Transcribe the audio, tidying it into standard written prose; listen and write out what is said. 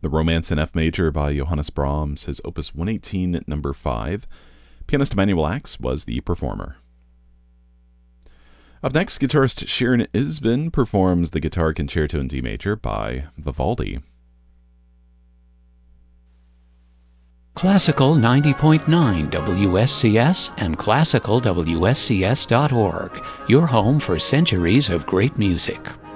The Romance in F Major by Johannes Brahms, his Opus 118, number 5. Pianist Emanuel Ax was the performer. Up next, guitarist Sharon Isbin performs the Guitar Concerto in D major by Vivaldi. Classical 90.9 WSCS and classicalwscs.org, your home for centuries of great music.